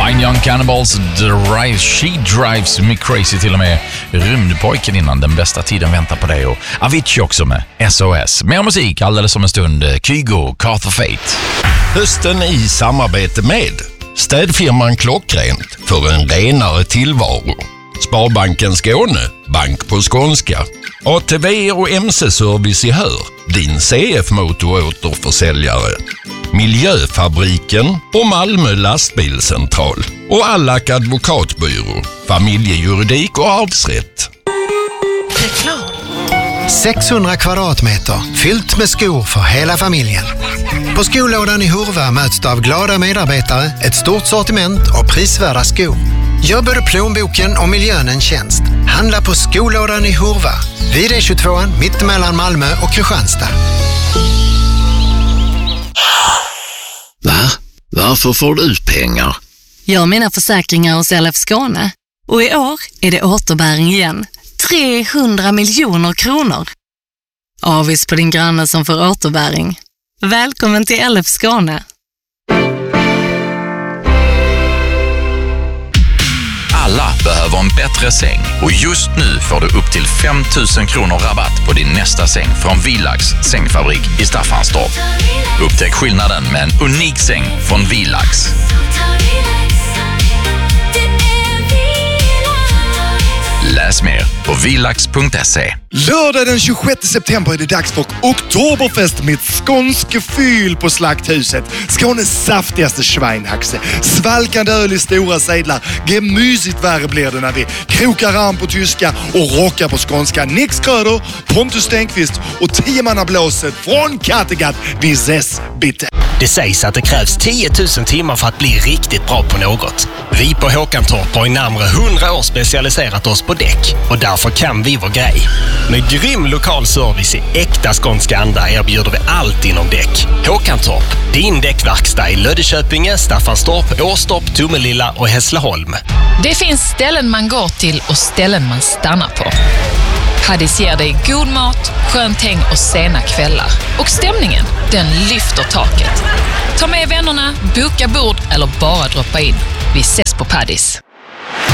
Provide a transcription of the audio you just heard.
Fine Young Cannibals, She Drives Me Crazy, till och med Rymdpojken innan Den bästa tiden väntar på dig, och Avicii också med SOS. Mer musik alldeles om en stund. Kygo, Carth of Fate. Hösten i samarbete med städfirman Klockrent för en renare tillvaro. Sparbanken Skåne, bank på skånska. ATV och MC-service i Hör, din CF-motoråterförsäljare. Miljöfabriken och Malmö lastbilscentral. Och Allack advokatbyrå, familjejuridik och arvsrätt. 600 kvadratmeter fyllt med skor för hela familjen. På skolådan i Hurva möts av glada medarbetare, ett stort sortiment och prisvärda skor. Gör både plånboken och miljön en tjänst. Handla på skolådan i Hurva, vid E22 mittemellan Malmö och Kristianstad. Va? Varför får du ut pengar? Gör mina försäkringar hos LF Skåne. Och i år är det återbäring igen. 300 miljoner kronor. Avis på din granne som får återbäring. Välkommen till LF Skåne. Alla behöver en bättre säng, och just nu får du upp till 5 000 kronor rabatt på din nästa säng från Vilax sängfabrik i Staffanstorp. Upptäck skillnaden med en unik säng från Vilax. Läs mer på vilax.se. Lördag den 26 september är det dags för Oktoberfest med skånske fyll på Slakthuset. Skånes saftigaste schweinhaxe. Svalkande öl i stora sedlar. Gemysigt värre blir det när vi krokar arm på tyska och rockar på skånska. Nix Kröder, Pontus Stenqvist och 10-mannablåset från Kattegatt. Vi ses bitte. Det sägs att det krävs 10 000 timmar för att bli riktigt bra på något. Vi på Håkantorp har i närmare 100 år specialiserat oss på däck, och därför kan vi vår grej. Med grym lokal service i äkta skånska anda erbjuder vi allt inom däck. Håkantorp, din däckverkstad i Löddeköpinge, Staffanstorp, Åstorp, Tomelilla och Hässleholm. Det finns ställen man går till och ställen man stannar på. Paddis ger dig god mat, skönt häng och sena kvällar. Och stämningen, den lyfter taket. Ta med vännerna, boka bord eller bara droppa in. Vi ses på Paddis.